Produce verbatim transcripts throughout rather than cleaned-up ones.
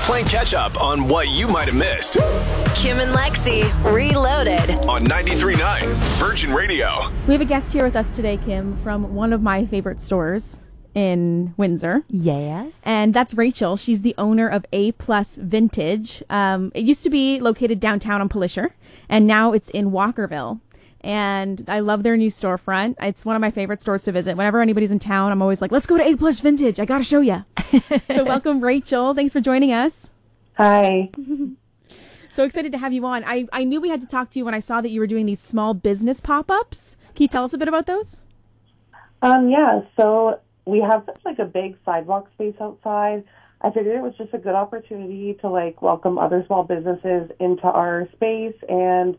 Playing catch up on what you might have missed. Kim and Lexi Reloaded On ninety-three point nine Virgin Radio. We have a guest here with us today, Kim, from one of my favorite stores in Windsor. Yes. And that's Rachel. She's the owner of A Plus Vintage. Um, it used to be located downtown on Polisher, and now it's in Walkerville. And I love their new storefront. It's one of my favorite stores to visit. Whenever anybody's in town, I'm always like, let's go to A Plus Vintage. I got to show you. So welcome, Rachel. Thanks for joining us. Hi. So excited to have you on. I, I knew we had to talk to you when I saw that you were doing these small business pop-ups. Can you tell us a bit about those? Um, yeah, so we have such like a big sidewalk space outside. I figured it was just a good opportunity to like welcome other small businesses into our space and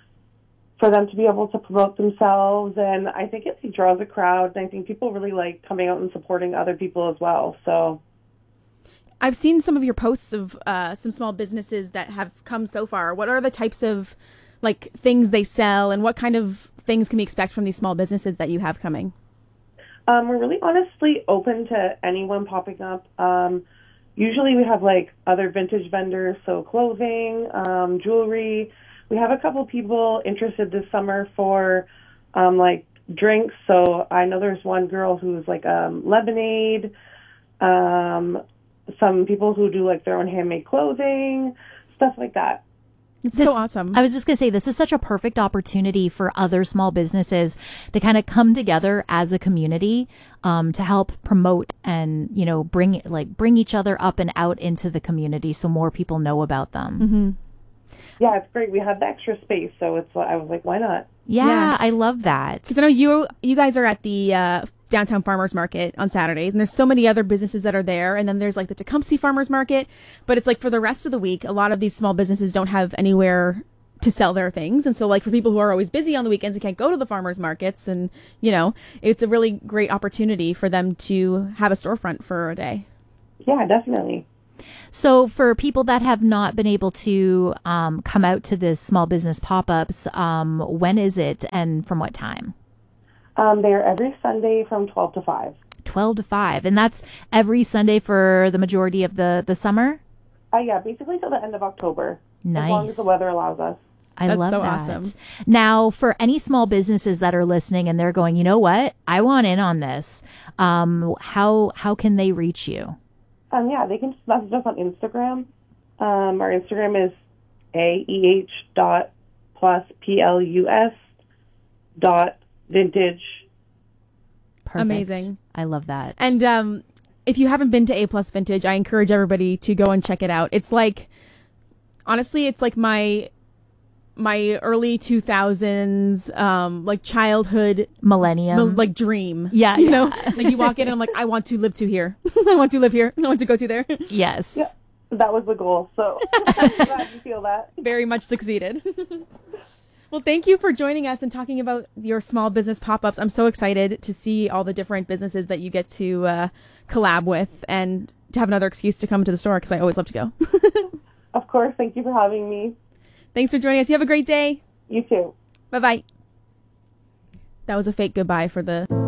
for them to be able to promote themselves. And I think it draws a crowd, and I think people really like coming out and supporting other people as well. So I've seen some of your posts of uh, some small businesses that have come so far. What are the types of like things they sell, and what kind of things can we expect from these small businesses that you have coming? Um, we're really honestly open to anyone popping up. Um, usually we have like other vintage vendors, so clothing, um, jewelry. We have a couple people interested this summer for um, like drinks. So I know there's one girl who's like um, lemonade, um, some people who do like their own handmade clothing, stuff like that. It's This- so awesome. I was just going to say, this is such a perfect opportunity for other small businesses to kind of come together as a community um, to help promote and, you know, bring like bring each other up and out into the community so more people know about them. Mm-hmm. Yeah, it's great. We have the extra space, so it's. I was like, why not? Yeah, Yeah. I love that. Because I know you you guys are at the uh, downtown farmers market on Saturdays, and there's so many other businesses that are there. And then there's like the Tecumseh farmers market, but it's like for the rest of the week, a lot of these small businesses don't have anywhere to sell their things. And so like for people who are always busy on the weekends and can't go to the farmers markets, and you know, it's a really great opportunity for them to have a storefront for a day. Yeah, definitely. So for people that have not been able to um, come out to this small business pop-ups, um, when is it and from what time? Um, they're every Sunday from twelve to five. twelve to five. And that's every Sunday for the majority of the, the summer? Uh, yeah, basically till the end of October. Nice. As long as the weather allows us. I That's love so that. awesome. Now, for any small businesses that are listening and they're going, you know what, I want in on this, um, how how can they reach you? Um, yeah, they can just message us on Instagram. Um, our Instagram is A E H dot plus P L U S dot vintage. Perfect. Amazing. I love that. And um, if you haven't been to A Plus Vintage, I encourage everybody to go and check it out. It's like, honestly, it's like my my early two thousands, um, like childhood, Millennium. mil- like dream. Yeah, you yeah. know, like you walk in and I'm like, I want to live to here. I want to live here. I want to go to there. Yes. Yeah, that was the goal. So I'm glad you feel that. Very much succeeded. Well, thank you for joining us and talking about your small business pop-ups. I'm so excited to see all the different businesses that you get to uh, collab with and to have another excuse to come to the store because I always love to go. Of course. Thank you for having me. Thanks for joining us. You have a great day. You too. Bye-bye. That was a fake goodbye for the...